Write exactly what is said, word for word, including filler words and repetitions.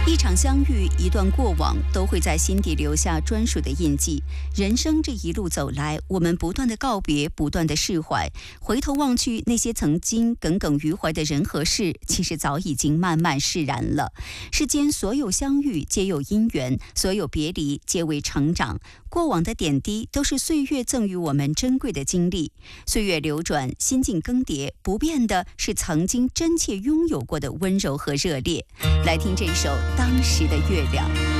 一场相遇，一段过往，都会在心底留下专属的印记。人生这一路走来，我们不断的告别，不断的释怀，回头望去，那些曾经耿耿于怀的人和事，其实早已经慢慢释然了。世间所有相遇皆有因缘，所有别离皆为成长。过往的点滴都是岁月赠予我们珍贵的经历。岁月流转，心境更迭，不变的是曾经真切拥有过的温柔和热烈。来听这首《当时的月亮》。